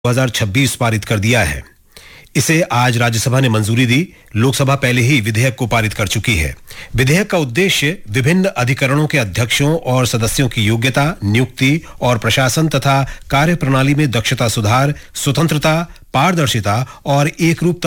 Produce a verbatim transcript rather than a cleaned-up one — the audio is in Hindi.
दो हज़ार छब्बीस पारित कर दिया है। इसे आज राज्यसभा ने मंजूरी दी। लोकसभा पहले ही विधेयक को पारित कर चुकी है। विधेयक का उद्देश्य विभिन्न अधिकरणों के अध्यक्षों और सदस्यों की योग्यता, नियुक्ति और प्रशासन तथा कार्यप्रणाली में दक्षता सुधार, स्वतंत्रता, पारदर्शिता और एकरूपता